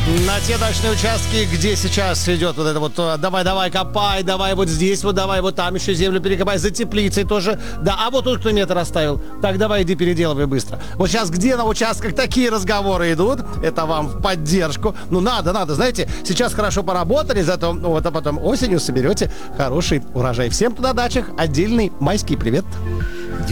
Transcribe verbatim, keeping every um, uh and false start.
На те дачные участки, где сейчас идет вот это вот давай-давай копай, давай вот здесь вот, давай вот там еще землю перекопай, за теплицей тоже. Да, а вот тут кто метр оставил. Так, давай иди переделывай быстро. Вот сейчас где на участках такие разговоры идут, это вам в поддержку. Ну надо, надо, знаете, сейчас хорошо поработали, зато вот, а потом осенью соберете хороший урожай. Всем, кто на дачах, отдельный майский привет.